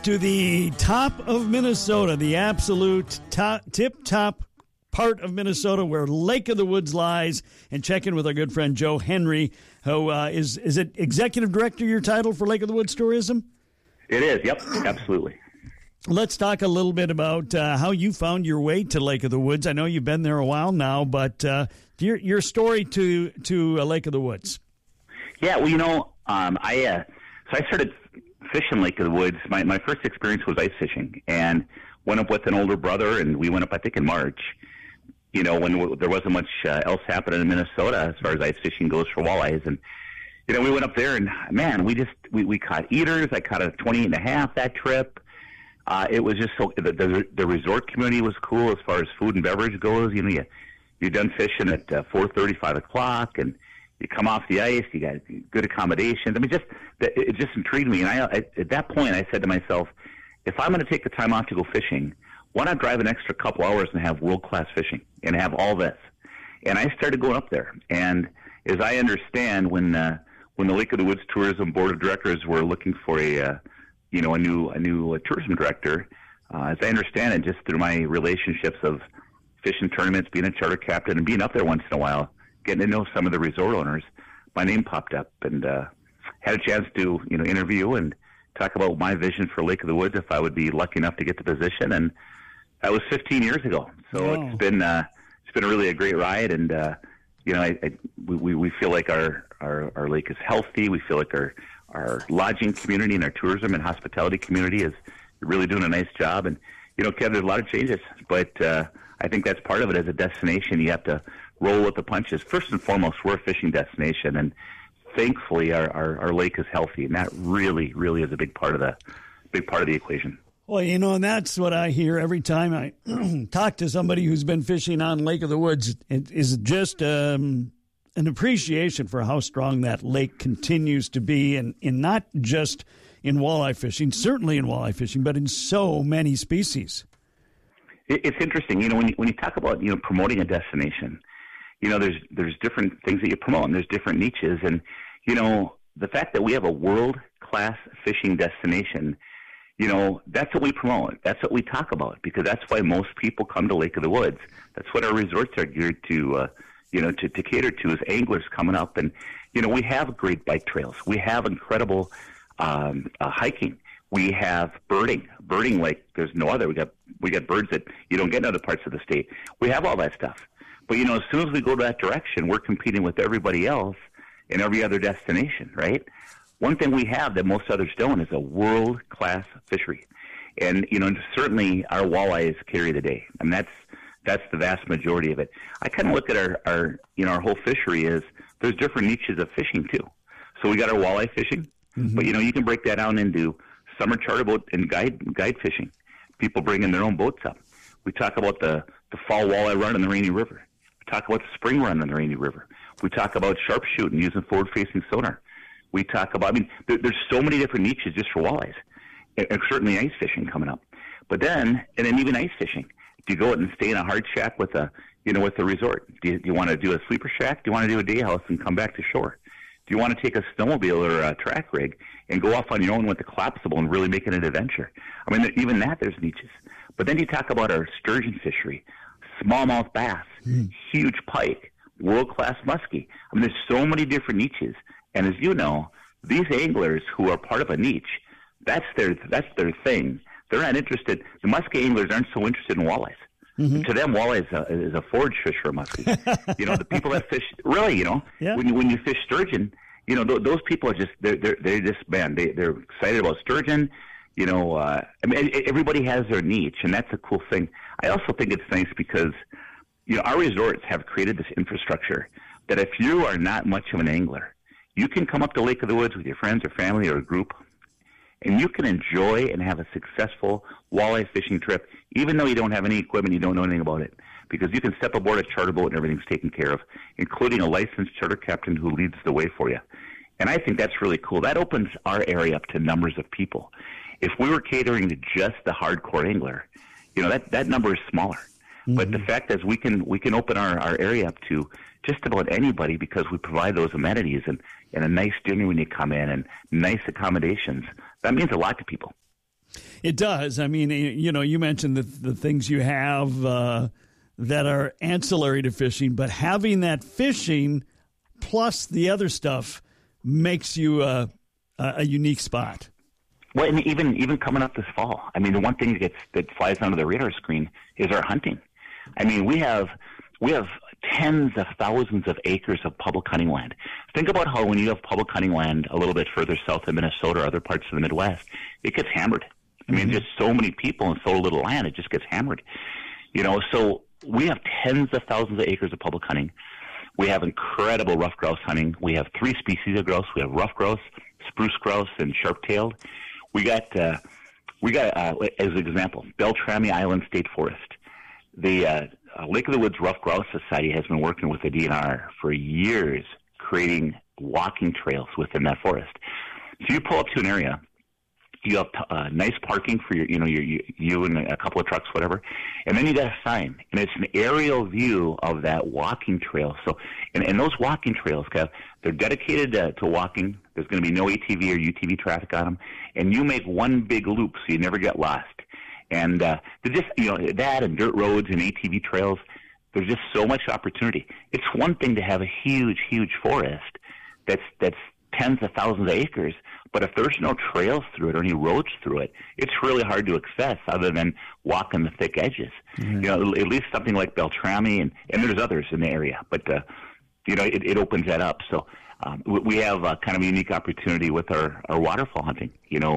to the top of Minnesota, the absolute tip-top part of Minnesota where Lake of the Woods lies, and check in with our good friend Joe Henry, who is it Executive Director, your title for Lake of the Woods Tourism? It is, yep, absolutely. Let's talk a little bit about how you found your way to Lake of the Woods. I know you've been there a while now, but your story to Lake of the Woods. Yeah, well, I started fishing Lake of the Woods. My first experience was ice fishing, and went up with an older brother, and we went up, I think, in March, when there wasn't much else happening in Minnesota as far as ice fishing goes for walleyes. And, we went up there, and, man, we caught eaters. I caught a 28.5 that trip. It was just so the resort community was cool as far as food and beverage goes. You're done fishing at 4:30, 5 o'clock, and you come off the ice. You got good accommodations. I mean, it just intrigued me. And at that point, I said to myself, if I'm going to take the time off to go fishing, why not drive an extra couple hours and have world-class fishing and have all this? And I started going up there. And as I understand, when the Lake of the Woods Tourism Board of Directors were looking for a new tourism director, as I understand it, just through my relationships of fishing tournaments, being a charter captain, and being up there once in a while, getting to know some of the resort owners, my name popped up, and had a chance to interview and talk about my vision for Lake of the Woods if I would be lucky enough to get the position. And that was 15 years ago. So It's been really a great ride, and we feel like our lake is healthy. We feel like our lodging community and our tourism and hospitality community is really doing a nice job. And Kev, there's a lot of changes, but I think that's part of it. As a destination, you have to roll with the punches. First and foremost, we're a fishing destination, and thankfully our lake is healthy, and that really, really is a big part of the equation. Well, and that's what I hear every time I talk to somebody who's been fishing on Lake of the Woods. It is just an appreciation for how strong that lake continues to be, and not just in walleye fishing, certainly in walleye fishing, but in so many species. It's interesting, when you talk about promoting a destination, there's different things that you promote, and there's different niches, and the fact that we have a world-class fishing destination, that's what we promote. That's what we talk about, because that's why most people come to Lake of the Woods. That's what our resorts are geared to, to cater to, is anglers coming up. And, we have great bike trails. We have incredible hiking. We have birding like there's no other. We got birds that you don't get in other parts of the state. We have all that stuff. But, as soon as we go that direction, we're competing with everybody else in every other destination, right? One thing we have that most others don't is a world-class fishery. And, certainly our walleyes carry the day. And that's the vast majority of it. I kind of look at our whole fishery as there's different niches of fishing too. So we got our walleye fishing, but, you can break that down into summer charter boat and guide fishing. People bringing their own boats up. We talk about the fall walleye run in the Rainy River. We talk about the spring run in the Rainy River. We talk about sharpshooting using forward-facing sonar. We talk about, there's so many different niches just for walleyes, and certainly ice fishing coming up. But then even ice fishing. Do you go out and stay in a hard shack with a resort? Do you want to do a sleeper shack? Do you want to do a day house and come back to shore? Do you want to take a snowmobile or a track rig and go off on your own with the collapsible and really make it an adventure? Even that, there's niches. But then you talk about our sturgeon fishery, smallmouth bass, huge pike, world-class muskie. There's so many different niches. And as you know, these anglers who are part of a niche, that's their thing. They're not interested. The muskie anglers aren't so interested in walleyes. Mm-hmm. To them, walleye is a forage fish for a muskie. The people that fish, really, yeah. when you fish sturgeon, those people are just they're excited about sturgeon. Everybody has their niche, and that's a cool thing. I also think it's nice because our resorts have created this infrastructure that if you are not much of an angler, you can come up to Lake of the Woods with your friends or family or a group, and you can enjoy and have a successful walleye fishing trip, even though you don't have any equipment, you don't know anything about it, because you can step aboard a charter boat and everything's taken care of, including a licensed charter captain who leads the way for you. And I think that's really cool. That opens our area up to numbers of people. If we were catering to just the hardcore angler, that number is smaller. Mm-hmm. But the fact is we can open our area up to just about anybody because we provide those amenities and a nice dinner when you come in and nice accommodations. That means a lot to people. It does. I mean, you mentioned the things you have that are ancillary to fishing, but having that fishing plus the other stuff makes you a unique spot. Well, and even coming up this fall, I mean, the one thing that flies under the radar screen is our hunting. I mean, we have tens of thousands of acres of public hunting land. Think about how when you have public hunting land a little bit further south of Minnesota or other parts of the Midwest, it gets hammered. I mean, just so many people and so little land, it just gets hammered. So we have tens of thousands of acres of public hunting. We have incredible ruffed grouse hunting. We have 3 species of grouse. We have ruffed grouse, spruce grouse, and sharp-tailed. We got as an example, Beltrami Island State Forest. The Lake of the Woods Ruffed Grouse Society has been working with the DNR for years, creating walking trails within that forest. So you pull up to an area, you have nice parking for you and a couple of trucks, whatever, and then you got a sign, and it's an aerial view of that walking trail. So, and those walking trails, Kev, they're dedicated to walking. There's going to be no ATV or UTV traffic on them, and you make one big loop so you never get lost. And they're just, that and dirt roads and ATV trails, there's just so much opportunity. It's one thing to have a huge, huge forest that's tens of thousands of acres, but if there's no trails through it or any roads through it, it's really hard to access other than walking the thick edges. Mm-hmm. At least something like Beltrami, and there's others in the area, but it opens that up. So we have kind of a unique opportunity with our waterfowl hunting.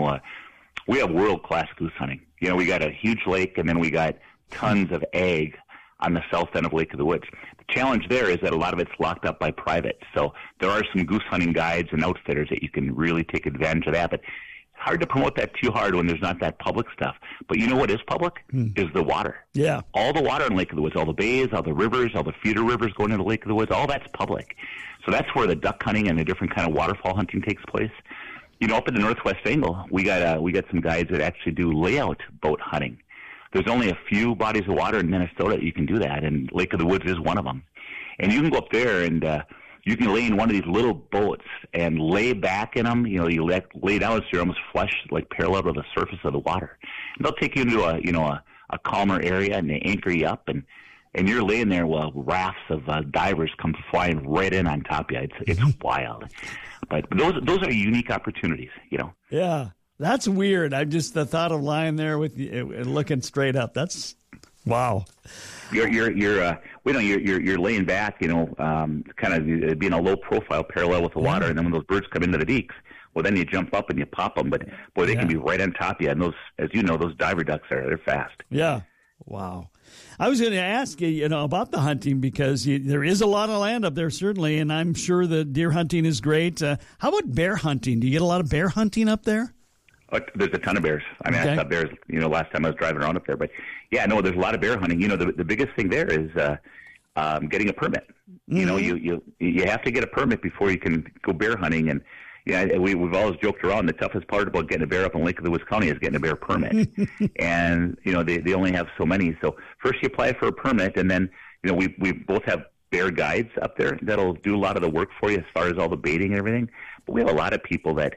We have world-class goose hunting. We got a huge lake, and then we got tons of ag on the south end of Lake of the Woods. The challenge there is that a lot of it's locked up by private. So there are some goose hunting guides and outfitters that you can really take advantage of that. But hard to promote that too hard when there's not that public stuff. But you know what is public? Is the water. Yeah. All the water in Lake of the Woods, all the bays, all the rivers, all the feeder rivers going into Lake of the Woods, all that's public. So that's where the duck hunting and the different kind of waterfowl hunting takes place. Up in the Northwest Angle, we got some guides that actually do layout boat hunting. There's only a few bodies of water in Minnesota that you can do that, and Lake of the Woods is one of them. And you can go up there and you can lay in one of these little boats and lay back in them. You lay down so you're almost flush, like parallel to the surface of the water. And they'll take you into a calmer area, and they anchor you up, and you're laying there while rafts of divers come flying right in on top of you. It's wild. But those are unique opportunities, Yeah, that's weird. I just the thought of lying there with you looking straight up. That's wow. You're laying back, kind of being a low profile, parallel with the water, and then when those birds come into the deeks, well, then you jump up and you pop them. But boy, they can be right on top of you, and those, as you know, those diver ducks they're fast. Yeah. Wow. I was going to ask you, about the hunting because there is a lot of land up there, certainly, and I'm sure the deer hunting is great. How about bear hunting? Do you get a lot of bear hunting up there? There's a ton of bears. I mean, I saw bears, last time I was driving around up there. But, yeah, no, there's a lot of bear hunting. The biggest thing there is getting a permit. Mm-hmm. You have to get a permit before you can go bear hunting. And, we've always joked around the toughest part about getting a bear up in Lake of the Woods County is getting a bear permit. And, they only have so many. So first you apply for a permit, and then, we both have bear guides up there that'll do a lot of the work for you as far as all the baiting and everything. But we have a lot of people that,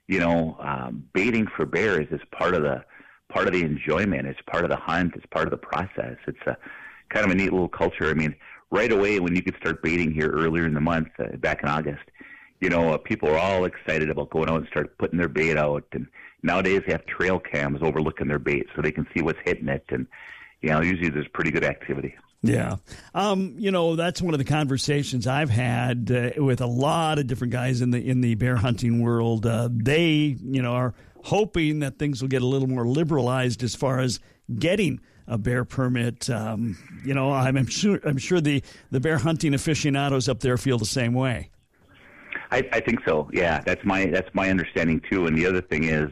baiting for bears is part of the enjoyment. It's part of the hunt. It's part of the process. It's a kind of a neat little culture. I mean, right away when you could start baiting here earlier in the month, back in August, people are all excited about going out and start putting their bait out. And nowadays they have trail cams overlooking their bait so they can see what's hitting it. And, usually there's pretty good activity. Yeah. That's one of the conversations I've had with a lot of different guys in the bear hunting world. They, are hoping that things will get a little more liberalized as far as getting a bear permit. I'm sure the bear hunting aficionados up there feel the same way. I think so. Yeah, that's my understanding too. And the other thing is,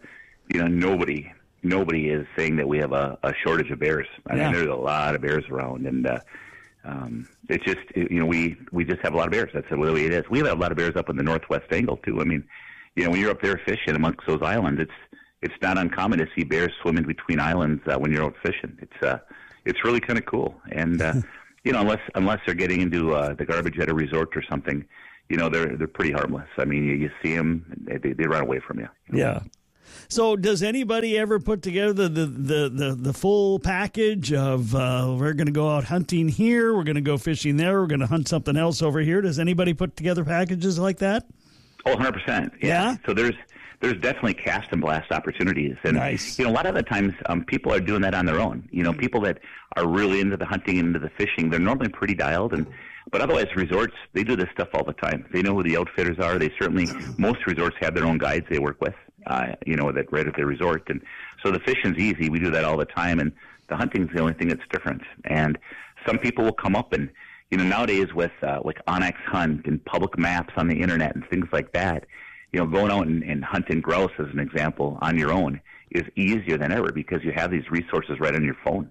nobody is saying that we have a shortage of bears. I mean, there's a lot of bears around, and it's just we just have a lot of bears. That's the way it is. We have a lot of bears up in the Northwest Angle too. I mean, when you're up there fishing amongst those islands, it's not uncommon to see bears swimming between islands when you're out fishing. It's really kind of cool. And unless they're getting into the garbage at a resort or something. They're pretty harmless. I mean, you see them, they run away from you. Yeah. So does anybody ever put together the full package of we're going to go out hunting here, we're going to go fishing there, we're going to hunt something else over here? Does anybody put together packages like that? Oh, 100%. Yeah? So there's definitely cast and blast opportunities. And, nice. A lot of the times people are doing that on their own. People that are really into the hunting, into the fishing, they're normally pretty dialed. But otherwise, resorts, they do this stuff all the time. They know who the outfitters are. Most resorts have their own guides they work with, that right at their resort. And so the fishing's easy. We do that all the time. And the hunting's the only thing that's different. And some people will come up and, nowadays with like Onyx Hunt and public maps on the internet and things like that, going out and hunting grouse, as an example, on your own is easier than ever because you have these resources right on your phone.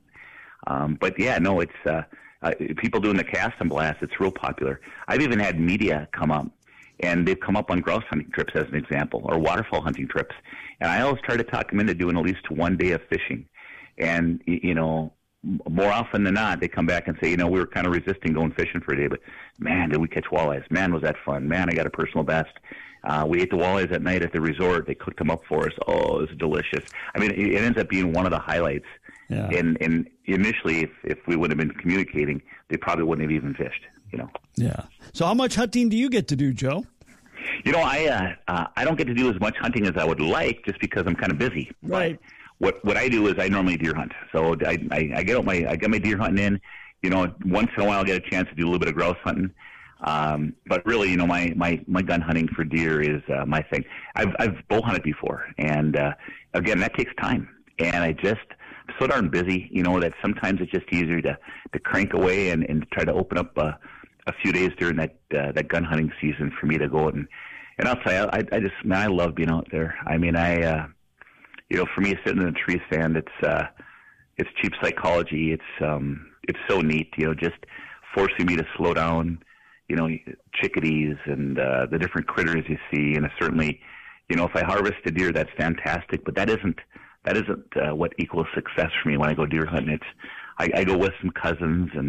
It's people doing the cast and blast. It's real popular. I've even had media come up, and they've come up on grouse hunting trips, as an example, or waterfowl hunting trips. And I always try to talk them into doing at least one day of fishing. And, more often than not, they come back and say, we were kind of resisting going fishing for a day, but man, did we catch walleyes? Man, was that fun? Man, I got a personal best. We ate the walleyes at night at the resort. They cooked them up for us. Oh, it was delicious. I mean, it ends up being one of the highlights. Yeah. And initially, if we would have been communicating, they probably wouldn't have even fished, Yeah. So how much hunting do you get to do, Joe? I don't get to do as much hunting as I would like just because I'm kind of busy. Right. But what I do is I normally deer hunt. So I get my deer hunting in. Once in a while I get a chance to do a little bit of grouse hunting. But really, my gun hunting for deer is my thing. I've bow hunted before, and again, that takes time. And I'm so darn busy, that sometimes it's just easier to crank away and try to open up a few days during that gun hunting season for me to go out and I'll tell you, I love being out there. I mean, for me, sitting in a tree stand, it's cheap psychology. It's so neat, just forcing me to slow down. Chickadees and the different critters you see, and certainly, if I harvest a deer, that's fantastic. But that isn't what equals success for me when I go deer hunting. I go with some cousins, and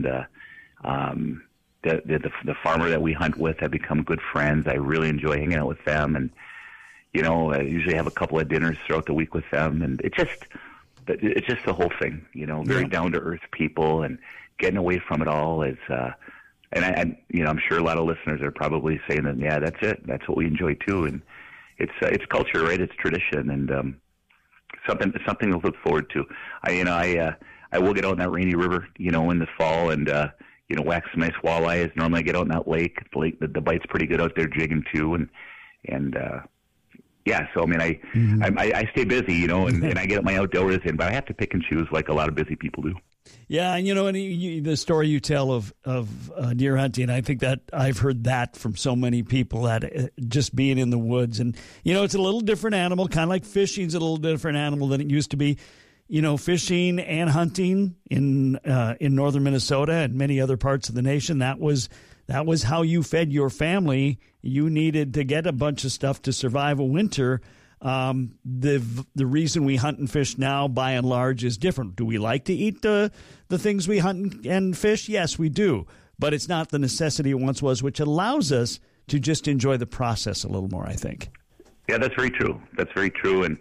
the farmer that we hunt with have become good friends. I really enjoy hanging out with them, and I usually have a couple of dinners throughout the week with them, and it's just the whole thing. Very down to earth people, and getting away from it all is. And I'm sure a lot of listeners are probably saying that, yeah, that's it. That's what we enjoy too, and it's culture, right? It's tradition, and something to look forward to. I will get out in that rainy river, in the fall, and whack some nice walleyes. Normally, I get out in that lake. The bite's pretty good out there jigging too, and yeah. So I mean, I stay busy, and I get my outdoors in, but I have to pick and choose like a lot of busy people do. Yeah, and the story you tell of deer hunting, I think that I've heard that from so many people, that just being in the woods, and it's a little different animal, kind of like fishing's a little different animal than it used to be. Fishing and hunting in northern Minnesota and many other parts of the nation, that was how you fed your family. You needed to get a bunch of stuff to survive a winter. The reason we hunt and fish now, by and large, is different. Do we like to eat the things we hunt and fish? Yes, we do. But it's not the necessity it once was, which allows us to just enjoy the process a little more, I think. Yeah, that's very true. That's very true. And,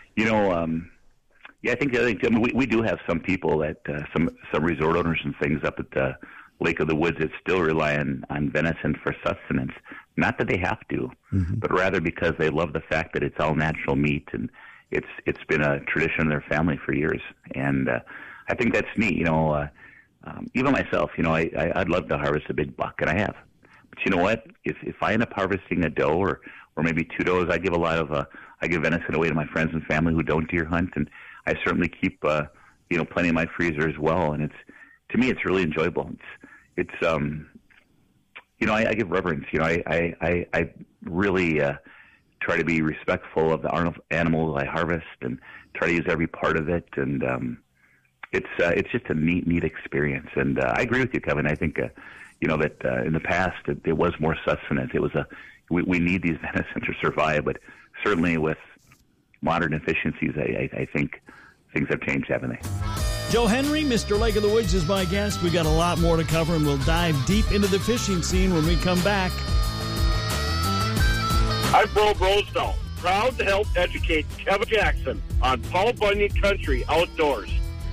I think we do have some people that some resort owners and things up at the Lake of the Woods that still rely on venison for sustenance. Not that they have to, but rather because they love the fact that it's all natural meat, and it's been a tradition in their family for years. And I think that's neat. Even myself, I'd love to harvest a big buck, and I have. But you know what? If I end up harvesting a doe or maybe two does, I give venison away to my friends and family who don't deer hunt, and I certainly keep plenty in my freezer as well. And to me, it's really enjoyable. It's I give reverence. I really try to be respectful of the animals I harvest and try to use every part of it. And it's just a neat experience. And I agree with you, Kevin. I think that in the past it was more sustenance. It was we need these venison to survive, but certainly with modern efficiencies, I think things have changed, haven't they? Joe Henry, Mr. Lake of the Woods, is my guest. We got a lot more to cover, and we'll dive deep into the fishing scene when we come back. I'm Bo Brosdell, proud to help educate Kevin Jackson on Paul Bunyan Country Outdoors.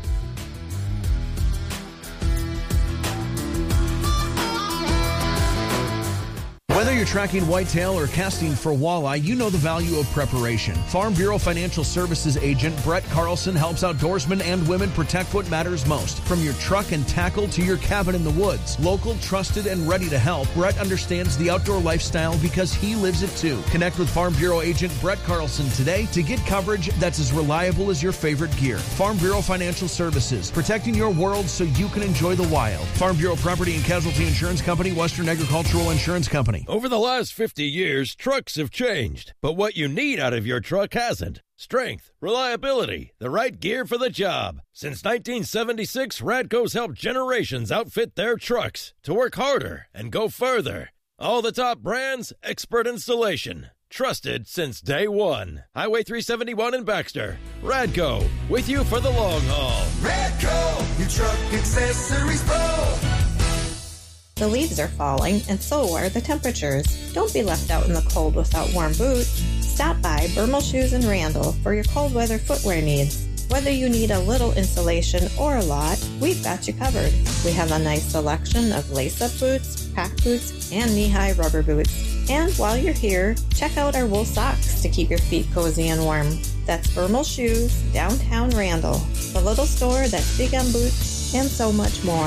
Whether you're tracking whitetail or casting for walleye, you know the value of preparation. Farm Bureau Financial Services agent Brett Carlson helps outdoorsmen and women protect what matters most. From your truck and tackle to your cabin in the woods. Local, trusted, and ready to help, Brett understands the outdoor lifestyle because he lives it too. Connect with Farm Bureau agent Brett Carlson today to get coverage that's as reliable as your favorite gear. Farm Bureau Financial Services, protecting your world so you can enjoy the wild. Farm Bureau Property and Casualty Insurance Company, Western Agricultural Insurance Company. Over the last 50 years, trucks have changed, but what you need out of your truck hasn't. Strength, reliability, the right gear for the job. Since 1976, Radco's helped generations outfit their trucks to work harder and go further. All the top brands, expert installation. Trusted since day one. Highway 371 in Baxter. Radco, with you for the long haul. Radco, your truck accessories pro. The leaves are falling, and so are the temperatures. Don't be left out in the cold without warm boots. Stop by Bermal Shoes in Randall for your cold weather footwear needs. Whether you need a little insulation or a lot, we've got you covered. We have a nice selection of lace-up boots, pack boots, and knee-high rubber boots. And while you're here, check out our wool socks to keep your feet cozy and warm. That's Bermal Shoes, downtown Randall, the little store that's big on boots and so much more.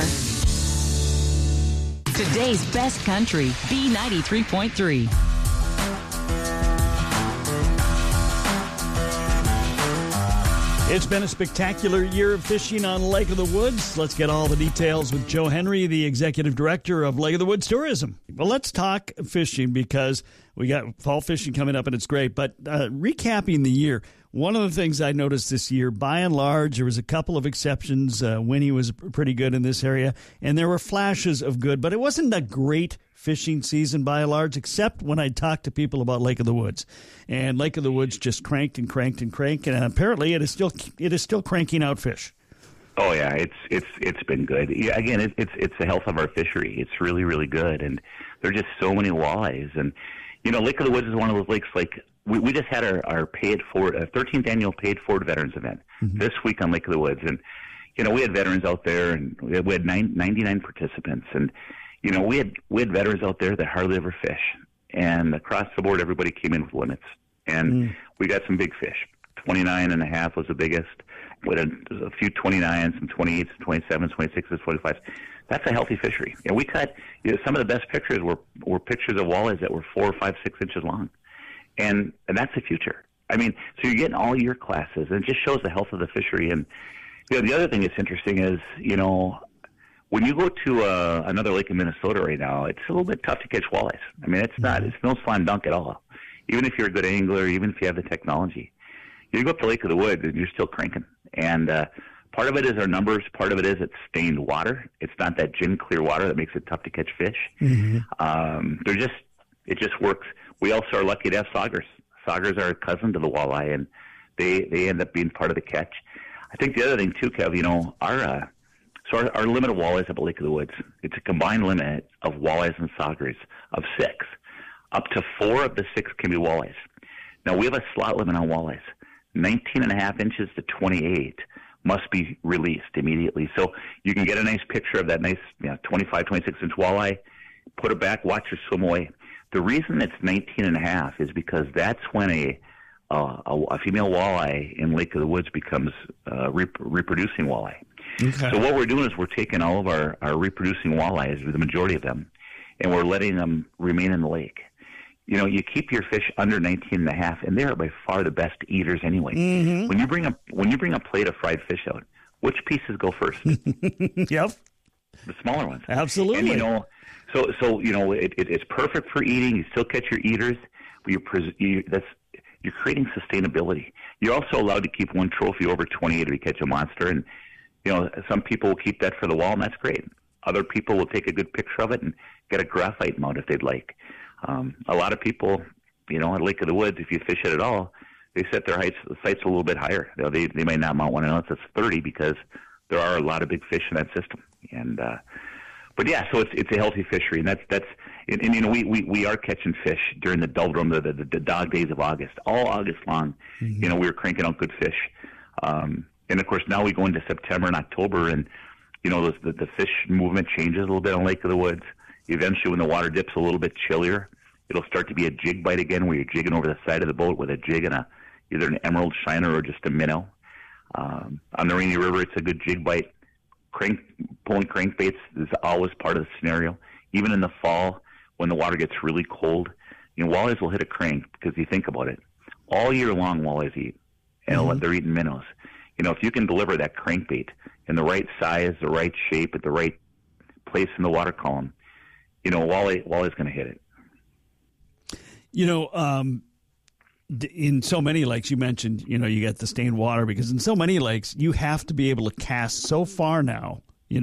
Today's best country, B93.3. It's been a spectacular year of fishing on Lake of the Woods. Let's get all the details with Joe Henry, the executive director of Lake of the Woods Tourism. Well, let's talk fishing because we got fall fishing coming up and it's great. But recapping the year, one of the things I noticed this year, by and large, there was a couple of exceptions. Winnie was pretty good in this area, and there were flashes of good, but it wasn't a great fishing season by and large, except when I talked to people about Lake of the Woods. And Lake of the Woods just cranked and cranked and cranked, and apparently it is still cranking out fish. Oh yeah, it's been good. Yeah, again, it's the health of our fishery. It's really, really good, and there are just so many walleyes. And you know, Lake of the Woods is one of those lakes. Like we just had our Pay It Forward, 13th annual Pay It Forward Veterans event this week on Lake of the Woods, and you know, we had veterans out there, and we had 99 participants, and you know, we had veterans out there that hardly ever fish, and across the board, everybody came in with limits, and we got some big fish. 29.5 was the biggest. With a few 29s, some 28s, 27s, 26s, 25s. That's a healthy fishery. And we caught, you know, some of the best pictures were pictures of walleyes that were 4, 5, 6 inches long, and that's the future. I mean, so you're getting all year classes, and it just shows the health of the fishery. And you know, the other thing that's interesting is, you know, when you go to another lake in Minnesota right now, it's a little bit tough to catch walleyes. I mean, it's no slam dunk at all. Even if you're a good angler, even if you have the technology, you go up to Lake of the Woods and you're still cranking. And part of it is our numbers. Part of it is it's stained water. It's not that gin clear water that makes it tough to catch fish. It just works. We also are lucky to have saugers. Saugers are a cousin to the walleye, and they end up being part of the catch. I think the other thing too, Kev, you know, our limit of walleyes up at Lake of the Woods, it's a combined limit of walleyes and saugers of 6. Up to 4 of the 6 can be walleyes. Now, we have a slot limit on walleyes. 19.5 inches to 28 must be released immediately. So you can get a nice picture of that nice 25, 26-inch walleye, put it back, watch it swim away. The reason it's 19.5 is because that's when a female walleye in Lake of the Woods becomes reproducing walleye. Okay. So what we're doing is we're taking all of our reproducing walleyes, the majority of them, and we're letting them remain in the lake. You know, you keep your fish under 19.5, and they are by far the best eaters anyway. Mm-hmm. When you bring a plate of fried fish out, which pieces go first? Yep, the smaller ones. Absolutely. And you know, so you know, it's perfect for eating. You still catch your eaters. You're creating sustainability. You're also allowed to keep one trophy over 28 if you catch a monster, and you know, some people will keep that for the wall, and that's great. Other people will take a good picture of it and get a graphite mount if they'd like. A lot of people, you know, at Lake of the Woods, if you fish it at all, they set their sights a little bit higher. You know, they may not mount one unless it's 30 because there are a lot of big fish in that system. And but yeah, so it's a healthy fishery, and that's And we are catching fish during the doldrum, the dog days of August, all August long. Mm-hmm. We were cranking out good fish. And of course, now we go into September and October, and the fish movement changes a little bit on Lake of the Woods. Eventually, when the water dips a little bit chillier, it'll start to be a jig bite again, where you're jigging over the side of the boat with a jig and either an emerald shiner or just a minnow. On the Rainy River, it's a good jig bite. Pulling crankbaits is always part of the scenario. Even in the fall, when the water gets really cold, walleyes will hit a crank, because you think about it. All year long, walleyes eat, and they're eating minnows. If you can deliver that crankbait in the right size, the right shape, at the right place in the water column, walley's going to hit it. In so many lakes, you mentioned, you get the stained water, because in so many lakes, you have to be able to cast so far now,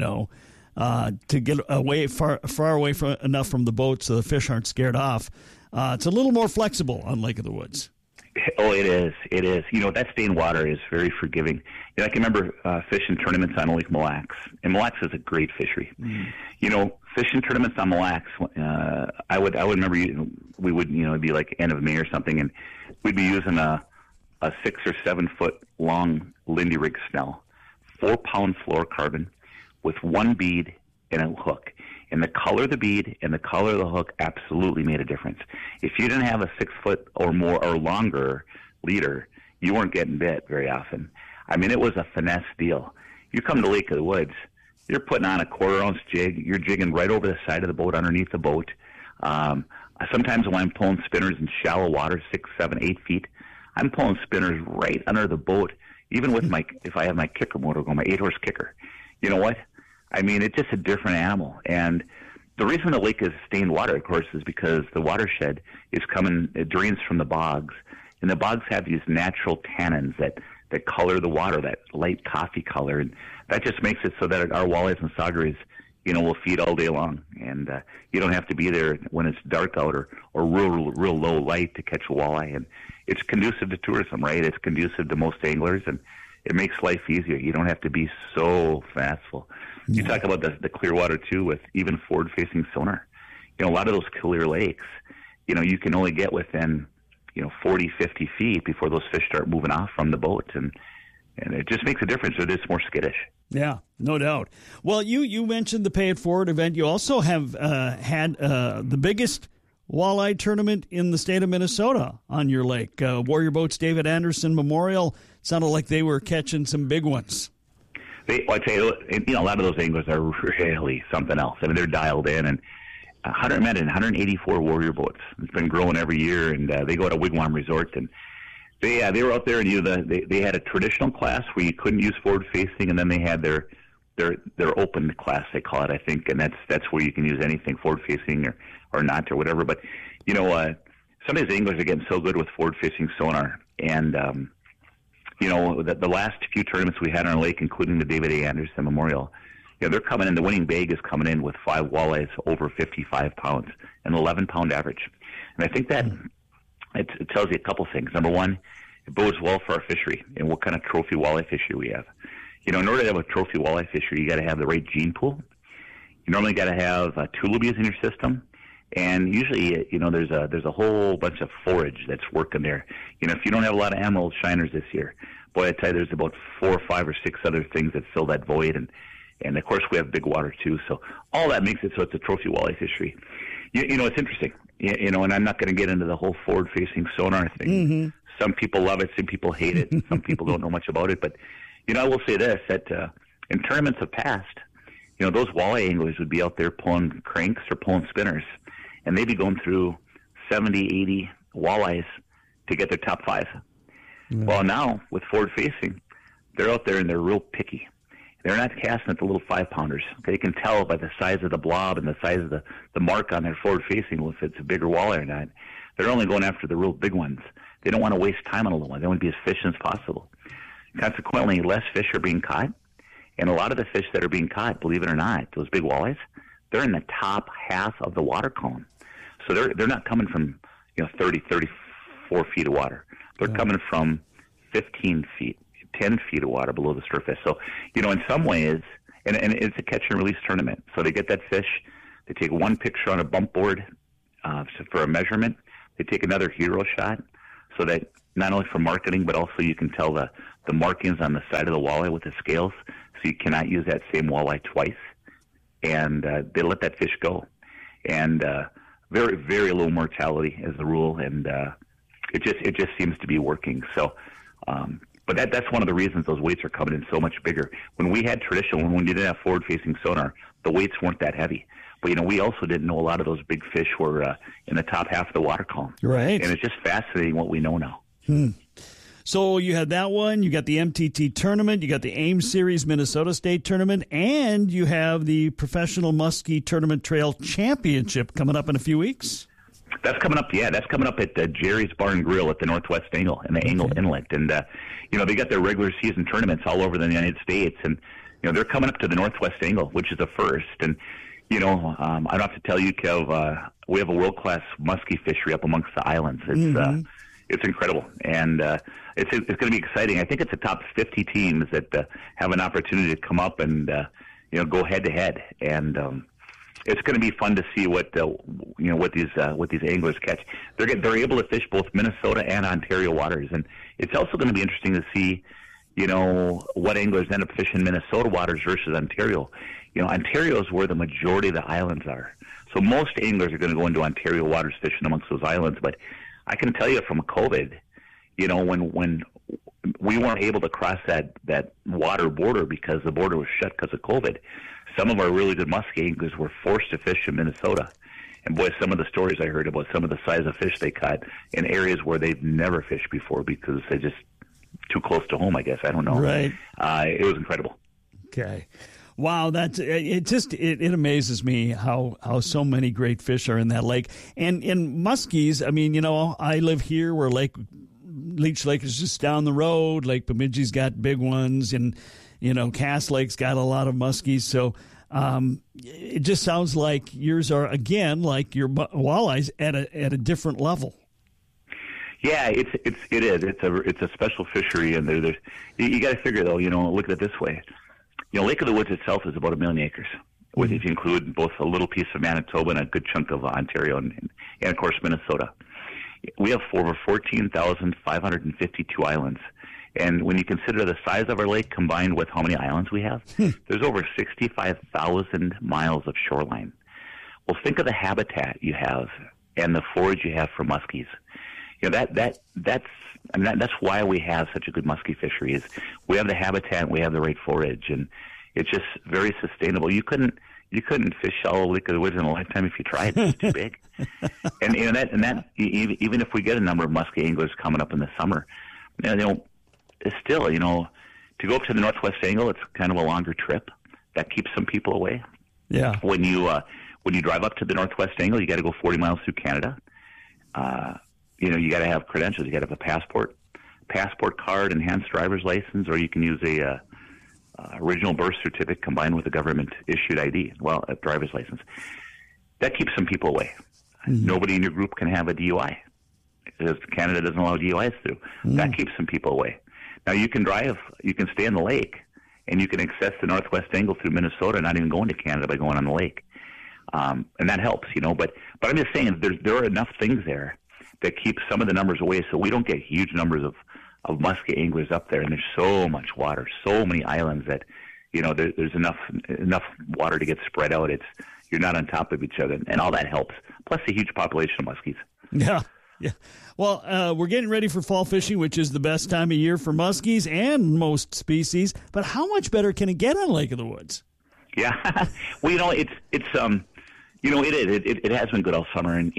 to get away far away enough from the boat so the fish aren't scared off. It's a little more flexible on Lake of the Woods. Oh, it is. It is. That stained water is very forgiving. I can remember fishing tournaments on Lake Mille Lacs, and Mille Lacs is a great fishery. Fishing tournaments on Mille Lacs, I would remember we would, it'd be like end of May or something, and we'd be using a 6 or 7 foot long Lindy rig snell, 4-pound fluorocarbon with one bead and a hook. And the color of the bead and the color of the hook absolutely made a difference. If you didn't have a 6 foot or more or longer leader, you weren't getting bit very often. I mean, it was a finesse deal. You come to Lake of the Woods, you're putting on a 1/4 ounce jig. You're jigging right over the side of the boat, underneath the boat. Sometimes when I'm pulling spinners in shallow water, 6, 7, 8 feet, I'm pulling spinners right under the boat, even with if I have my kicker motor going, my 8-horse kicker. You know what? I mean, it's just a different animal. And the reason the lake is stained water, of course, is because the watershed it drains from the bogs. And the bogs have these natural tannins that color the water, that light coffee color. And that just makes it so that our walleyes and saugeries, will feed all day long. And you don't have to be there when it's dark out or real low light to catch a walleye. And it's conducive to tourism, right? It's conducive to most anglers, and it makes life easier. You don't have to be so fastful. You talk about the clear water, too, with even forward-facing sonar. A lot of those clear lakes, you can only get within, 40, 50 feet before those fish start moving off from the boat. And it just makes a difference. It is more skittish. Yeah, no doubt. Well, you mentioned the Pay It Forward event. You also have had the biggest walleye tournament in the state of Minnesota on your lake. Warrior Boats David Anderson Memorial. Sounded like they were catching some big ones. I tell you, a lot of those anglers are really something else. I mean, they're dialed in, and 184 Warrior boats. It's been growing every year, and they go to Wigwam Resort, and they were out there, and they had a traditional class where you couldn't use forward facing, and then they had their open class, they call it, I think, and that's where you can use anything forward facing or not or whatever. But some of these anglers are getting so good with forward facing sonar, and the last few tournaments we had on our lake, including the David A. Anderson Memorial, they're coming in. The winning bag is coming in with 5 walleyes over 55 pounds, an 11-pound average. And I think that it tells you a couple things. Number one, it bodes well for our fishery and what kind of trophy walleye fishery we have. In order to have a trophy walleye fishery, you got to have the right gene pool. You normally got to have tulubias in your system. And usually, there's a whole bunch of forage that's working there. If you don't have a lot of emerald shiners this year, boy, I tell you, there's about 4 or 5 or 6 other things that fill that void. And of course, we have big water too. So all that makes it so it's a trophy walleye fishery. It's interesting. And I'm not going to get into the whole forward-facing sonar thing. Mm-hmm. Some people love it, some people hate it, some people don't know much about it. But I will say this: that in tournaments of past, those walleye anglers would be out there pulling cranks or pulling spinners, and they'd be going through 70, 80 walleyes to get their top 5. Mm-hmm. Well, now with forward facing, they're out there and they're real picky. They're not casting at the little 5-pounders. They can tell by the size of the blob and the size of the mark on their forward facing if it's a bigger walleye or not. They're only going after the real big ones. They don't want to waste time on a little one. They want to be as efficient as possible. Consequently, less fish are being caught, and a lot of the fish that are being caught, believe it or not, those big walleyes, they're in the top half of the water column. So they're not coming from 30, 34 feet of water. They're coming from 15 feet, 10 feet of water below the surface. So, in some ways, and it's a catch and release tournament. So they get that fish, They take one picture on a bump board for a measurement. They take another hero shot so that not only for marketing, but also you can tell the markings on the side of the walleye with the scales, so you cannot use that same walleye twice. And they let that fish go. And very, very low mortality as the rule, and it just seems to be working. So, but that's one of the reasons those weights are coming in so much bigger. When we had traditional, when we didn't have forward-facing sonar, the weights weren't that heavy. But, we also didn't know a lot of those big fish were in the top half of the water column. Right. And it's just fascinating what we know now. So you had that one, you got the MTT tournament, you got the AIM Series Minnesota State tournament, and you have the Professional Muskie Tournament Trail Championship coming up in a few weeks. That's coming up, yeah. That's coming up at Jerry's Bar and Grill at the Northwest Angle in the Angle Inlet. And, they got their regular season tournaments all over the United States. And, they're coming up to the Northwest Angle, which is a first. And, I don't have to tell you, Kev, we have a world-class muskie fishery up amongst the islands. It's incredible. And it's going to be exciting. I think it's the top 50 teams that have an opportunity to come up and, go head-to-head. And it's going to be fun to see what these anglers catch. They're able to fish both Minnesota and Ontario waters, and it's also going to be interesting to see, what anglers end up fishing Minnesota waters versus Ontario. Ontario is where the majority of the islands are, so most anglers are going to go into Ontario waters fishing amongst those islands. But I can tell you from COVID, when we weren't able to cross that water border because the border was shut because of COVID, some of our really good muskie anglers were forced to fish in Minnesota. And boy, some of the stories I heard about some of the size of fish they caught in areas where they've never fished before because they're just too close to home, I guess. I don't know. Right. It was incredible. Okay. Wow, it amazes me how so many great fish are in that lake. And in muskies, I mean, I live here where Leech Lake is just down the road. Lake Bemidji's got big ones, and Cass Lake's got a lot of muskies. So it just sounds like yours are again like your walleyes at a different level. Yeah, it is. It's a special fishery, and there's you got to figure though. Look at it this way. Lake of the Woods itself is about 1 million acres, if you include both a little piece of Manitoba and a good chunk of Ontario and of course Minnesota. We have over 14,552 islands. And when you consider the size of our lake combined with how many islands we have, there's over 65,000 miles of shoreline. Well, think of the habitat you have and the forage you have for muskies. That's why we have such a good muskie fishery. Is we have the habitat, we have the right forage, and it's just very sustainable. You couldn't fish all Lake of the Woods in a lifetime if you tried. It's too big. And even if we get a number of muskie anglers coming up in the summer, it's still, to go up to the Northwest Angle, it's kind of a longer trip. That keeps some people away. Yeah. When you drive up to the Northwest Angle, you got to go 40 miles through Canada. You got to have credentials. You got to have a passport card, enhanced driver's license, or you can use a original birth certificate combined with a government issued ID. Well, a driver's license. That keeps some people away. Mm-hmm. Nobody in your group can have a DUI because Canada doesn't allow DUIs through. Mm-hmm. That keeps some people away. Now you can stay in the lake, and you can access the Northwest Angle through Minnesota, not even going to Canada by going on the lake, and that helps, But I'm just saying there are enough things there that keep some of the numbers away, so we don't get huge numbers of muskie anglers up there. And there's so much water, so many islands that there's enough water to get spread out. You're not on top of each other, and all that helps. Plus the huge population of muskies. Yeah. Well, we're getting ready for fall fishing, which is the best time of year for muskies and most species. But how much better can it get on Lake of the Woods? Yeah. Well, it has been good all summer, and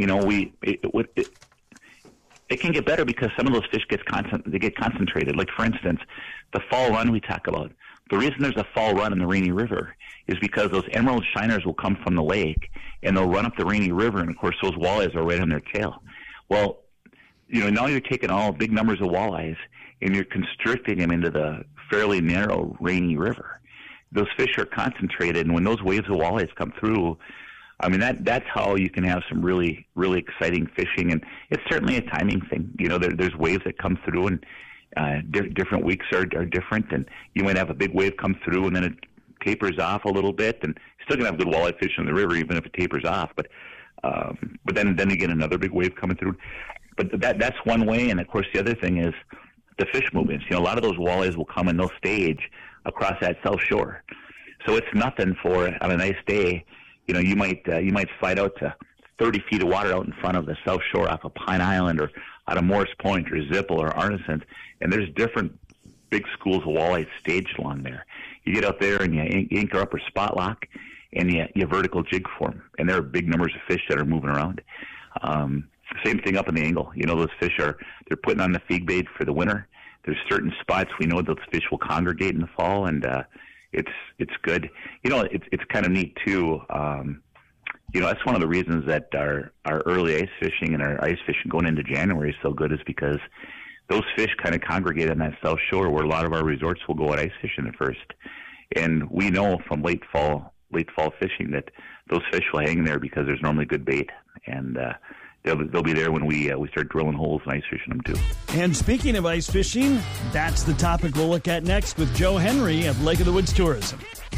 it can get better because some of those fish get concentrated. Like, for instance, the fall run we talk about. The reason there's a fall run in the Rainy River is because those emerald shiners will come from the lake, and they'll run up the Rainy River, and, of course, those walleyes are right on their tail. Well, now you're taking all big numbers of walleyes, and you're constricting them into the fairly narrow Rainy River. Those fish are concentrated, and when those waves of walleyes come through, I mean, that's how you can have some really, really exciting fishing, and it's certainly a timing thing. There's waves that come through, and different weeks are different, and you might have a big wave come through, and then it tapers off a little bit, and still going to have good walleye fishing in the river even if it tapers off. But then you get another big wave coming through. But that's one way, and of course the other thing is the fish movements. A lot of those walleyes will come and they'll stage across that south shore. So it's nothing for on a nice day. You might slide out to 30 feet of water out in front of the south shore off of Pine Island or out of Morris Point or Zipple or Arneson, and there's different big schools of walleye staged along there. You get out there and you anchor up or spot lock, and you vertical jig form, and there are big numbers of fish that are moving around. Same thing up in the angle. Those fish they're putting on the feed bait for the winter. There's certain spots we know those fish will congregate in the fall, and it's good. It's kind of neat too. That's one of the reasons that our early ice fishing and our ice fishing going into January is so good, is because those fish kind of congregate on that south shore where a lot of our resorts will go at ice fishing at first. And we know from late fall fishing that those fish will hang there because there's normally good bait, and they'll be there when we start drilling holes and ice fishing them too. And speaking of ice fishing, that's the topic we'll look at next with Joe Henry of Lake of the Woods Tourism.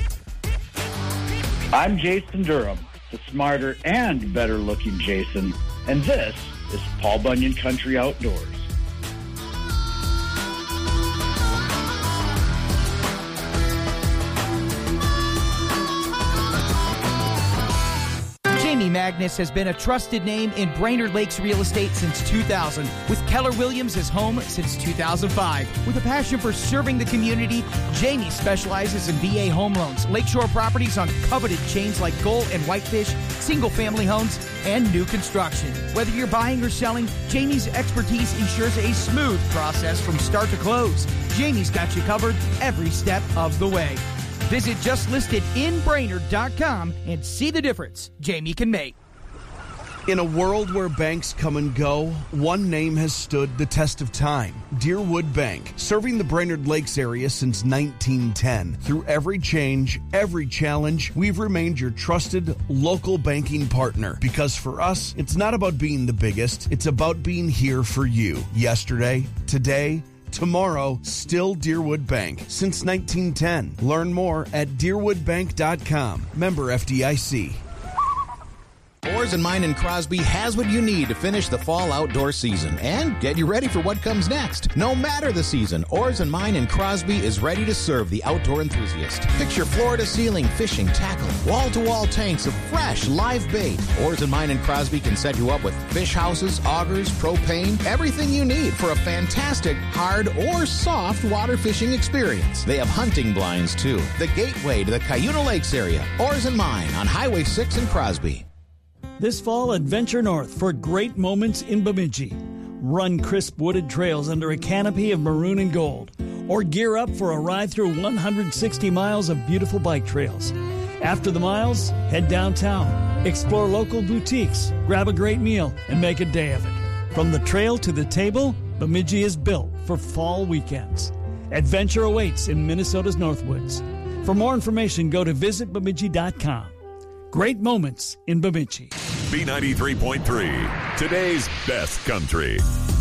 I'm Jason Durham, the smarter and better looking Jason, and this is Paul Bunyan Country Outdoors. Jamie Magnus has been a trusted name in Brainerd Lakes real estate since 2000, with Keller Williams as home since 2005. With a passion for serving the community, Jamie specializes in VA home loans, lakeshore properties on coveted chains like gull and whitefish, single-family homes, and new construction. Whether you're buying or selling, Jamie's expertise ensures a smooth process from start to close. Jamie's got you covered every step of the way. Visit justlistedinbrainerd.com and see the difference Jamie can make. In a world where banks come and go, one name has stood the test of time. Deerwood Bank, serving the Brainerd Lakes area since 1910. Through every change, every challenge, we've remained your trusted local banking partner. Because for us, it's not about being the biggest, it's about being here for you. Yesterday, today, tomorrow, still Deerwood Bank. Since 1910. Learn more at deerwoodbank.com. Member FDIC. Oars and Mine in Crosby has what you need to finish the fall outdoor season and get you ready for what comes next. No matter the season, Oars and Mine in Crosby is ready to serve the outdoor enthusiast. Picture floor-to-ceiling fishing tackle, wall-to-wall tanks of fresh live bait. Oars and Mine in Crosby can set you up with fish houses, augers, propane, everything you need for a fantastic hard or soft water fishing experience. They have hunting blinds too. The gateway to the Cuyuna Lakes area. Oars and Mine on Highway 6 in Crosby. This fall, adventure north for great moments in Bemidji. Run crisp wooded trails under a canopy of maroon and gold, or gear up for a ride through 160 miles of beautiful bike trails. After the miles, head downtown, explore local boutiques, grab a great meal, and make a day of it. From the trail to the table, Bemidji is built for fall weekends. Adventure awaits in Minnesota's Northwoods. For more information, go to visitbemidji.com. Great moments in Bemidji. B93.3, today's best country.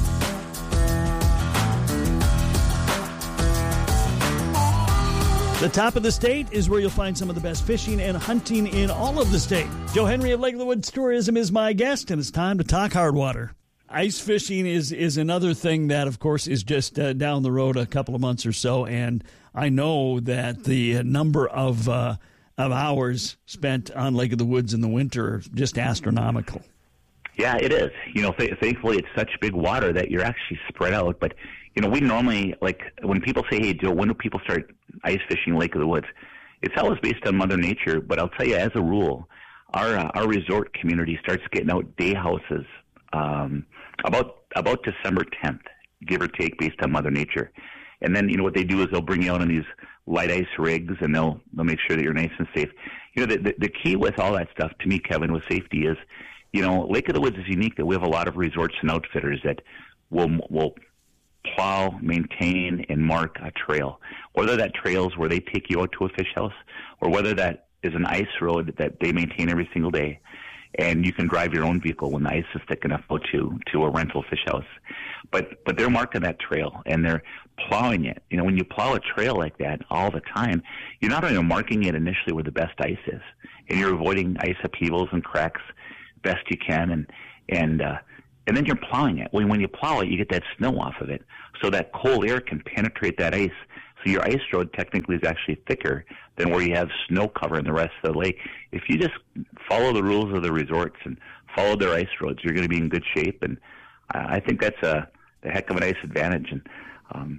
The top of the state is where you'll find some of the best fishing and hunting in all of the state. Joe Henry of Lake of the Woods Tourism is my guest, and it's time to talk hard water. Ice fishing is another thing that, of course, is just down the road a couple of months or so, and I know that the number of hours spent on Lake of the Woods in the winter are just astronomical. Yeah, it is. Thankfully it's such big water that you're actually spread out. But, we normally, like, when people say, hey, Joe, when do people start ice fishing Lake of the Woods? It's always based on Mother Nature, but I'll tell you, as a rule, our resort community starts getting out day houses about December 10th, give or take, based on Mother Nature. And then, what they do is they'll bring you out on these light ice rigs, and they'll make sure that you're nice and safe. The key with all that stuff, to me, Kevin, with safety is, Lake of the Woods is unique that we have a lot of resorts and outfitters that will plow, maintain, and mark a trail. Whether that trail is where they take you out to a fish house, or whether that is an ice road that they maintain every single day. and you can drive your own vehicle when the ice is thick enough to a rental fish house. But they're marking that trail, and they're plowing it. You know, when you plow a trail like that all the time, you're not only marking it initially where the best ice is, and you're avoiding ice upheavals and cracks best you can, and then you're plowing it. When you plow it, you get that snow off of it, so that cold air can penetrate that ice. So your ice road technically is actually thicker than where you have snow cover in the rest of the lake. If you just follow the rules of the resorts and follow their ice roads, you're going to be in good shape. And I think that's a heck of a nice advantage. And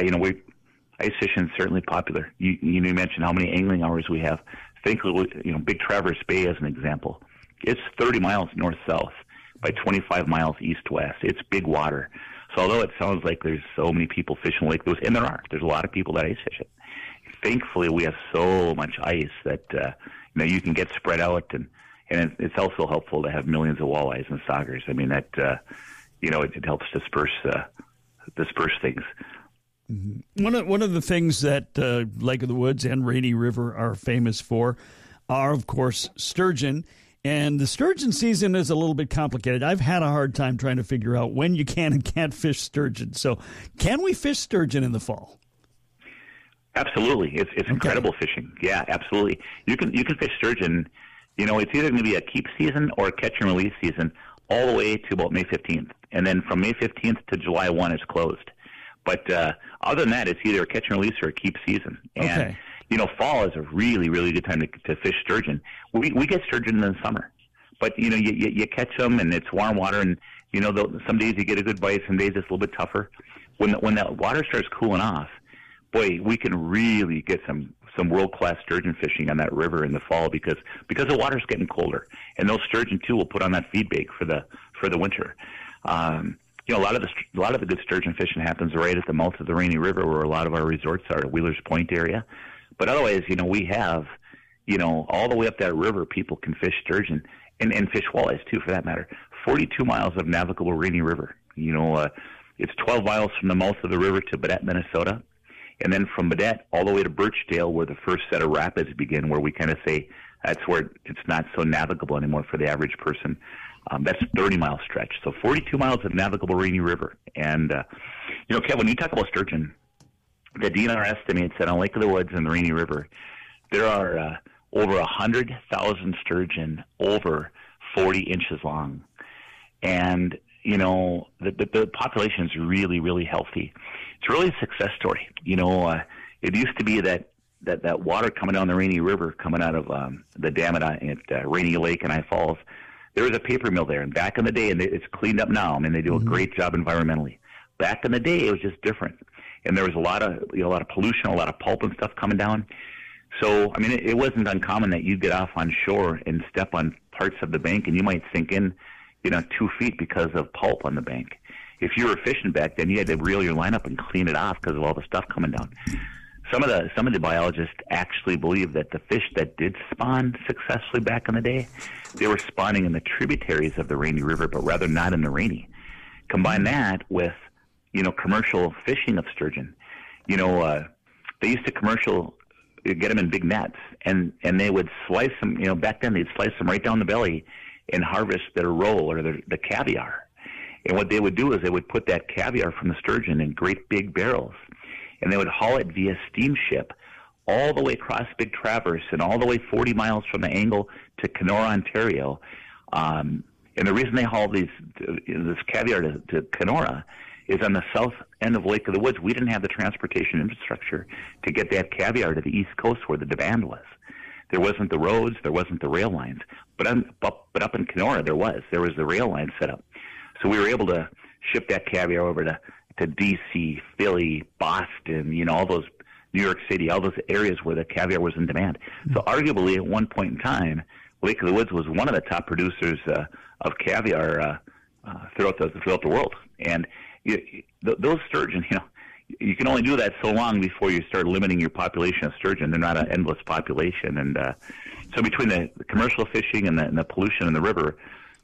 ice fishing is certainly popular. You mentioned how many angling hours we have. Think, Big Traverse Bay as an example. It's 30 miles north-south by 25 miles east-west. It's big water. So although it sounds like there's so many people fishing Lake Lewis, and there's a lot of people that ice fish it. Thankfully, we have so much ice that you can get spread out, and it's also helpful to have millions of walleyes and saugers. I mean that it helps disperse things. Mm-hmm. One of the things that Lake of the Woods and Rainy River are famous for are, of course, sturgeon. And the sturgeon season is a little bit complicated. I've had a hard time trying to figure out when you can and can't fish sturgeon. So can we fish sturgeon in the fall? Absolutely. It's incredible fishing. Yeah, absolutely. You can fish sturgeon. It's either going to be a keep season or a catch and release season all the way to about May 15th. And then from May 15th to July 1, it's closed. But other than that, it's either a catch and release or a keep season. And fall is a really, really good time to fish sturgeon. We get sturgeon in the summer, but you catch them and it's warm water, and some days you get a good bite, some days it's a little bit tougher. When that water starts cooling off, boy, we can really get some world-class sturgeon fishing on that river in the fall because the water's getting colder, and those sturgeon too will put on that feed bait for the winter. A lot of the good sturgeon fishing happens right at the mouth of the Rainy River, where a lot of our resorts are, Wheeler's Point area. But otherwise, we have, all the way up that river, people can fish sturgeon and fish walleyes too, for that matter. 42 miles of navigable Rainy River. It's 12 miles from the mouth of the river to Baudette, Minnesota. And then from Baudette all the way to Birchdale, where the first set of rapids begin, where we kind of say that's where it's not so navigable anymore for the average person. That's a 30-mile stretch. So 42 miles of navigable Rainy River. And, Kevin, when you talk about sturgeon, the DNR estimates that on Lake of the Woods and the Rainy River, there are over 100,000 sturgeon over 40 inches long. And, the population is really, really healthy. It's really a success story. It used to be that water coming down the Rainy River, coming out of the dam at Rainy Lake and I Falls, there was a paper mill there. And back in the day, and it's cleaned up now. I mean, they do a great job environmentally. Back in the day, it was just different. And there was a lot of pollution, a lot of pulp and stuff coming down. So, I mean, it wasn't uncommon that you'd get off on shore and step on parts of the bank, and you might sink in, 2 feet because of pulp on the bank. If you were fishing back then, you had to reel your line up and clean it off because of all the stuff coming down. Some of the biologists actually believe that the fish that did spawn successfully back in the day, they were spawning in the tributaries of the Rainy River, but rather not in the Rainy. Combine that with commercial fishing of sturgeon. They used to get them in big nets, and they would slice them. Back then they'd slice them right down the belly and harvest their roll or the caviar. And what they would do is they would put that caviar from the sturgeon in great big barrels, and they would haul it via steamship all the way across Big Traverse and all the way 40 miles from the Angle to Kenora, Ontario. And the reason they haul this caviar to Kenora is on the south end of Lake of the Woods. We didn't have the transportation infrastructure to get that caviar to the East Coast where the demand was. There wasn't the roads, there wasn't the rail lines. But up in Kenora, there was the rail line set up. So we were able to ship that caviar over to D.C., Philly, Boston, all those, New York City, all those areas where the caviar was in demand. So arguably at one point in time, Lake of the Woods was one of the top producers of caviar throughout the world. And those sturgeon, you can only do that so long before you start limiting your population of sturgeon. They're not an endless population. And so between the commercial fishing and the pollution in the river,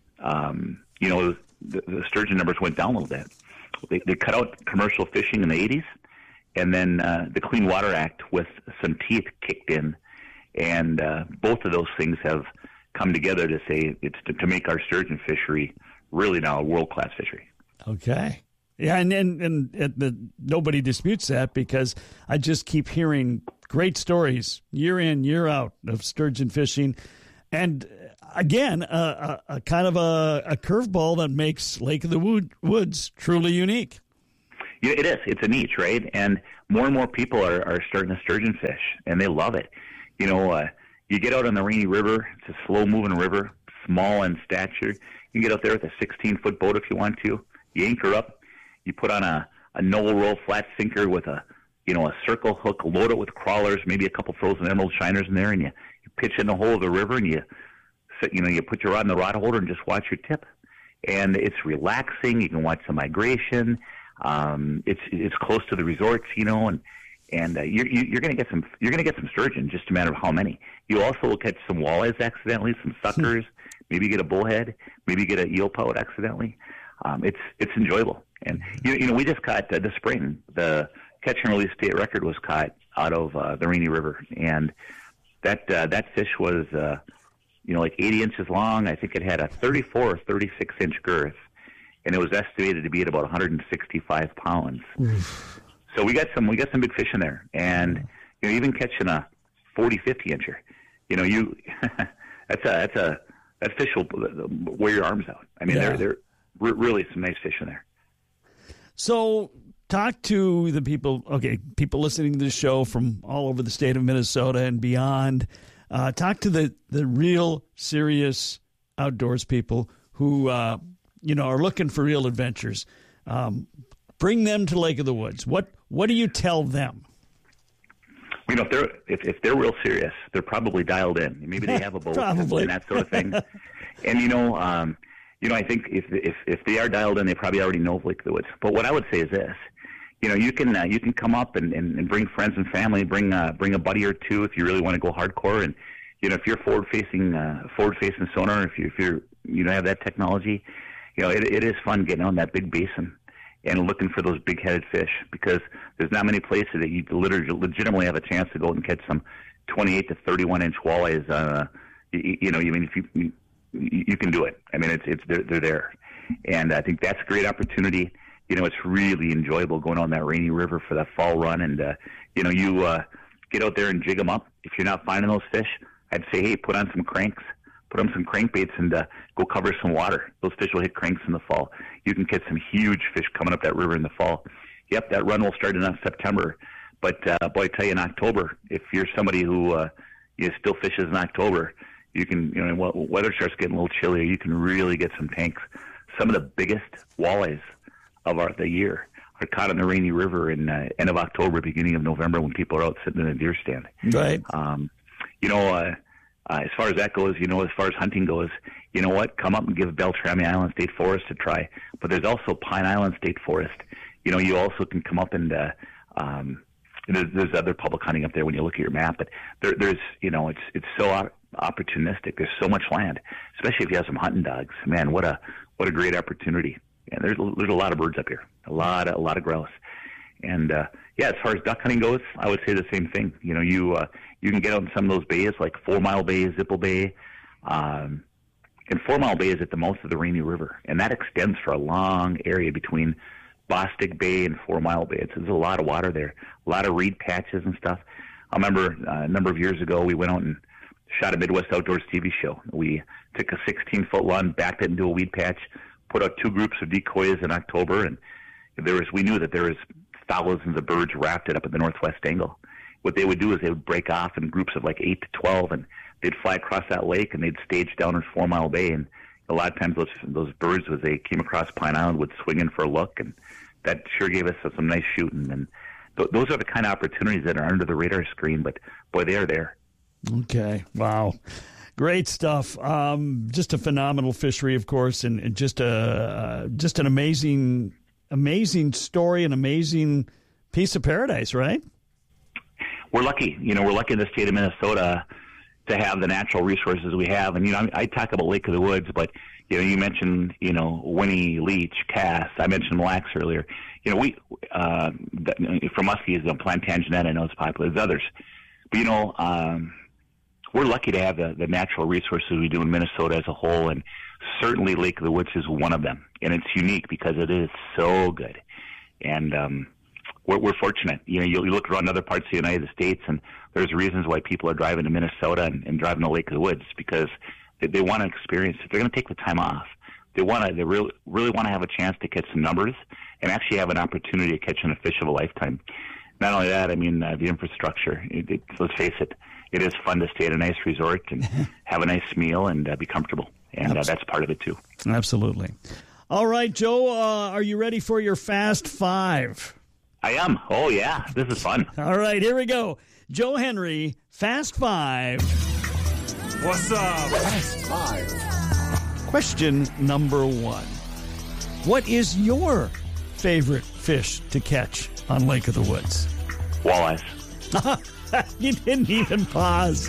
the sturgeon numbers went down a little bit. They cut out commercial fishing in the 80s, and then the Clean Water Act with some teeth kicked in, and both of those things have come together to say it's to make our sturgeon fishery really now a world-class fishery. Okay. Yeah, and nobody disputes that, because I just keep hearing great stories year in, year out of sturgeon fishing. And again, a kind of a curveball that makes Lake of the Woods truly unique. Yeah, it is. It's a niche, right? And more people are starting to sturgeon fish, and they love it. You get out on the Rainy River. It's a slow-moving river, small in stature. You can get out there with a 16-foot boat if you want to. You anchor up. You put on a Noel roll flat sinker with a circle hook, load it with crawlers, maybe a couple frozen emerald shiners in there, and you pitch in the hole of the river, and you put your rod in the rod holder and just watch your tip. And it's relaxing. You can watch the migration. It's close to the resorts, and you're going to get some sturgeon, just a matter of how many. You also will catch some walleyes accidentally, some suckers, maybe get a bullhead, maybe get an eel pout accidentally. It's enjoyable. And we just caught this spring, the catch and release state record was caught out of the Rainy River, and that fish was like 80 inches long. I think it had a 34 or 36 inch girth, and it was estimated to be at about 165 pounds. Oof. So we got some big fish in there, and even catching a 40-50 incher, that fish will wear your arms out. I mean, they're really some nice fish in there. So talk to the people listening to the show from all over the state of Minnesota and beyond. Talk to the real serious outdoors people who are looking for real adventures. Bring them to Lake of the Woods. What do you tell them? If they're real serious, they're probably dialed in. Maybe they have a boat and that sort of thing. And I think if they are dialed in, they probably already know Lake of the Woods. But what I would say is this: you can come up and bring friends and family, bring a buddy or two if you really want to go hardcore. And if you're forward facing sonar, if you have that technology, it is fun getting on that big basin and looking for those big-headed fish, because there's not many places that you legitimately have a chance to go and catch some 28 to 31 inch walleyes. You can do it. I mean, they're there, and I think that's a great opportunity. It's really enjoyable going on that Rainy River for that fall run, and you get out there and jig them up. If you're not finding those fish, I'd say, hey, put on some cranks. Put on some crankbaits and go cover some water. Those fish will hit cranks in the fall. You can catch some huge fish coming up that river in the fall. Yep, that run will start in September. But, boy, I tell you, in October, if you're somebody who still fishes in October, you can, weather starts getting a little chillier, you can really get some tanks. Some of the biggest walleyes of the year are caught in the Rainy River in end of October, beginning of November, when people are out sitting in a deer stand. Right. As far as that goes, as far as hunting goes, you know what? Come up and give Beltrami Island State Forest a try. But there's also Pine Island State Forest. You also can come up and there's other public hunting up there when you look at your map. But there's it's so opportunistic. There's so much land, especially if you have some hunting dogs. Man, what a great opportunity. And there's a lot of birds up here, a lot of grouse. And as far as duck hunting goes, I would say the same thing. You can get out in some of those bays, like 4 Mile Bay, Zipple Bay, and 4 Mile Bay is at the mouth of the Rainy River, and that extends for a long area between Bostic Bay and 4 Mile Bay. There's a lot of water there, a lot of reed patches and stuff. I remember a number of years ago, we went out and shot a Midwest Outdoors TV show. We took a 16-foot lawn, backed it into a weed patch, put out 2 groups of decoys in October, and we knew that there was thousands of birds rafted up at the northwest angle. What they would do is they would break off in groups of like 8 to 12, and they'd fly across that lake, and they'd stage down in 4 Mile Bay. And a lot of times those birds, as they came across Pine Island, would swing in for a look, and that sure gave us some nice shooting. And those are the kind of opportunities that are under the radar screen, but boy, they are there. Okay, wow. Great stuff. Just a phenomenal fishery, of course, and just an amazing story, an amazing piece of paradise, right? We're lucky. We're lucky in the state of Minnesota to have the natural resources we have. And, I talk about Lake of the Woods, but, you mentioned, Winnie, Leech, Cass. I mentioned Mille Lacs earlier. We, for muskies, Plantagenet, I know it's popular. There's others. But, we're lucky to have the natural resources we do in Minnesota as a whole, and certainly Lake of the Woods is one of them. And it's unique because it is so good. And we're fortunate. You know, you look around other parts of the United States, and there's reasons why people are driving to Minnesota and driving to Lake of the Woods, because they want to experience it. They're going to take the time off. They really want to have a chance to catch some numbers and actually have an opportunity to catch a fish of a lifetime. Not only that, I mean, the infrastructure. Let's face it, it is fun to stay at a nice resort and have a nice meal and be comfortable. And that's part of it, too. Absolutely. All right, Joe, are you ready for your Fast Five? I am. Oh, yeah. This is fun. All right, here we go. Joe Henry, Fast Five. What's up? Fast Five. Question number 1. What is your favorite fish to catch on Lake of the Woods? Walleyes. You didn't even pause.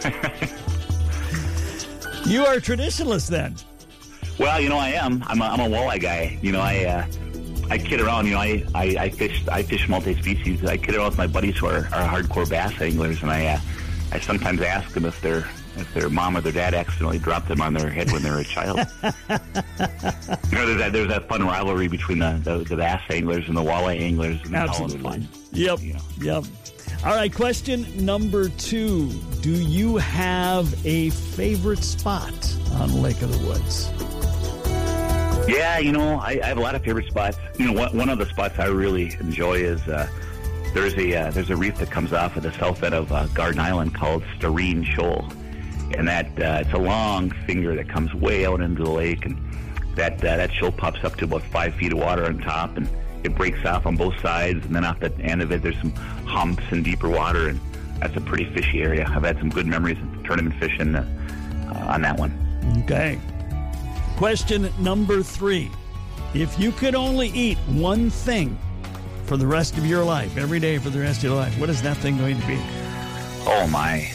You are a traditionalist then. Well, you know, I am. I'm a walleye guy. You know, I kid around. You know, I fish multi-species. I kid around with my buddies who are hardcore bass anglers, and I sometimes ask them if their mom or their dad accidentally dropped them on their head when they were a child. You know, there's that fun rivalry between the bass anglers and the walleye anglers. And absolutely. Fun. Yep. You know. Yep. All right, question number 2. Do you have a favorite spot on Lake of the Woods? Yeah, you know, I have a lot of favorite spots. You know, one of the spots I really enjoy is there's a reef that comes off of the south end of Garden Island called Stareen Shoal, and that it's a long finger that comes way out into the lake, and that shoal pops up to about 5 feet of water on top, and it breaks off on both sides, and then off the end of it there's some humps and deeper water, and that's a pretty fishy area. I've had some good memories of tournament fishing on that one. Okay. Question number 3. If you could only eat one thing for the rest of your life, every day for the rest of your life, what is that thing going to be? Oh, my.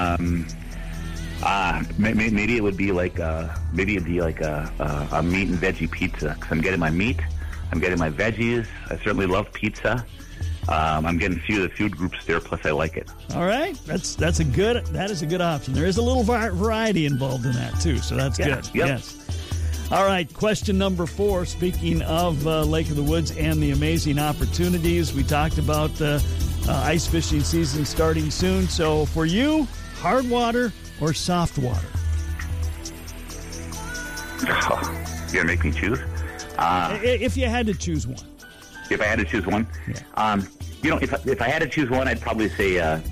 Maybe it would be like a meat and veggie pizza, because I'm getting my meat, I'm getting my veggies. I certainly love pizza. I'm getting a few of the food groups there, plus I like it. All right, that is a good option. There is a little variety involved in that too, so that's good. Yep. Yes. All right, question number 4. Speaking of Lake of the Woods and the amazing opportunities, we talked about ice fishing season starting soon. So for you, hard water or soft water? Oh, you're going to make me choose? If you had to choose one. If I had to choose one? Yeah. You know, if I had to choose one, I'd probably say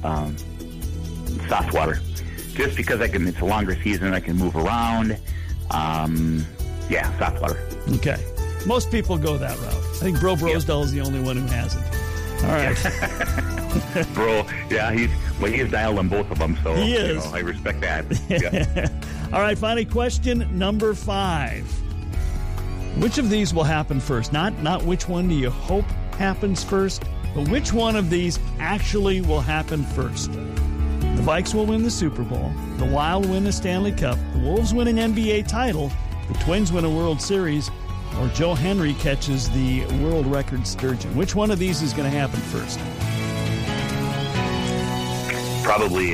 soft water. Just because it's a longer season, I can move around. Yeah, soft water. Okay. Most people go that route. I think Bro Brosdahl is the only one who hasn't. All right. Bro, yeah, he's dialed on both of them, so he is. You know, I respect that. Yeah. All right, finally, question number 5. Which of these will happen first? Not which one do you hope happens first, but which one of these actually will happen first? The Vikes will win the Super Bowl, the Wild win the Stanley Cup, the Wolves win an NBA title, the Twins win a World Series, or Joe Henry catches the world record sturgeon. Which one of these is going to happen first? Probably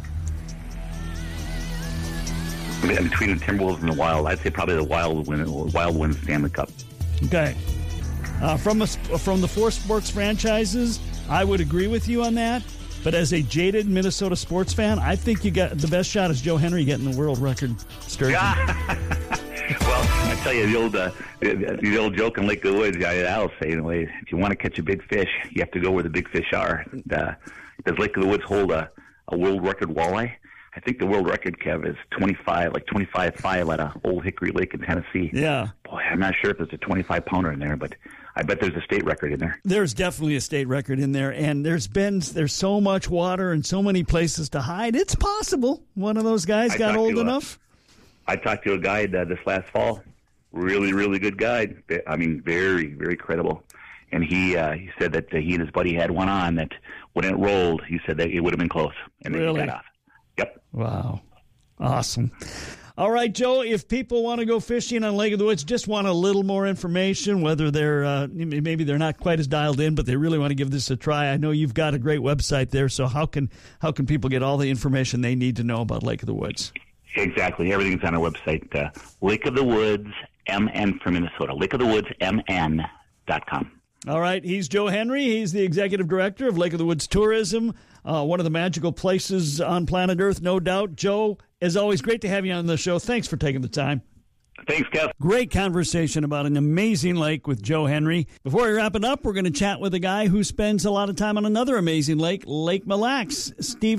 between the Timberwolves and the Wild. I'd say probably the Wild wins the Stanley Cup. Okay. From the 4 sports franchises, I would agree with you on that. But as a jaded Minnesota sports fan, I think you got the best shot is Joe Henry getting the world record sturgeon. Well, I tell you, the old joke in Lake of the Woods, I'll say, if you want to catch a big fish, you have to go where the big fish are. Does Lake of the Woods hold a world record walleye? I think the world record, Kev, is 25.5 at a Old Hickory Lake in Tennessee. Yeah. Boy, I'm not sure if there's a 25-pounder in there, but I bet there's a state record in there. There's definitely a state record in there, and there's so much water and so many places to hide. It's possible one of those guys got old enough. I talked to a guide this last fall. Really, really good guide. I mean, very, very credible. And he said that he and his buddy had one on that when it rolled, he said that it would have been close. And then he got off. Yep. Wow. Awesome. All right, Joe, if people want to go fishing on Lake of the Woods, just want a little more information, whether they're maybe they're not quite as dialed in, but they really want to give this a try. I know you've got a great website there, so how can people get all the information they need to know about Lake of the Woods? Exactly. Everything's on our website, Lake of the Woods, MN for Minnesota, lakeofthewoodsmn.com. All right, he's Joe Henry. He's the executive director of Lake of the Woods Tourism, one of the magical places on planet Earth, no doubt. Joe, as always, great to have you on the show. Thanks for taking the time. Thanks, Kev. Great conversation about an amazing lake with Joe Henry. Before we wrap it up, we're going to chat with a guy who spends a lot of time on another amazing lake, Lake Mille Lacs. Steve